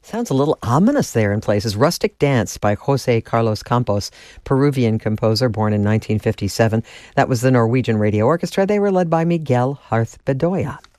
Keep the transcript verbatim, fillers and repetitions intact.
Sounds a little ominous there in places. Rustic Dance by Jose Carlos Campos, Peruvian composer born in nineteen fifty-seven. That was the Norwegian Radio Orchestra. They were led by Miguel Harth Bedoya.